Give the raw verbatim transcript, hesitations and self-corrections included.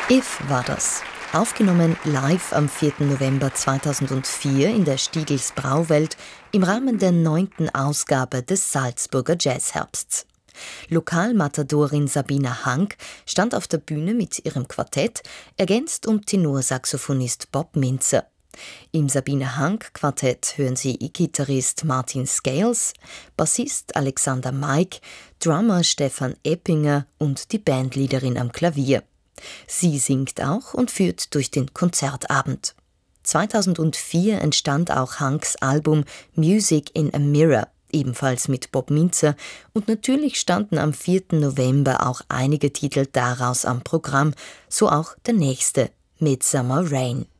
If war das. Aufgenommen live am vierten November zweitausendvier in der Stiegls Brauwelt im Rahmen der neunten Ausgabe des Salzburger Jazzherbsts. Lokalmatadorin Sabina Hank stand auf der Bühne mit ihrem Quartett, ergänzt um Tenorsaxophonist Bob Mintzer. Im Sabina Hank Quartett hören Sie Gitarrist Martin Scales, Bassist Alexander Maik, Drummer Stefan Eppinger und die Bandleaderin am Klavier. Sie singt auch und führt durch den Konzertabend. zweitausendvier entstand auch Hanks Album Music in a Mirror, ebenfalls mit Bob Mintzer, und natürlich standen am vierten November auch einige Titel daraus am Programm, so auch der nächste, Midsummer Rain.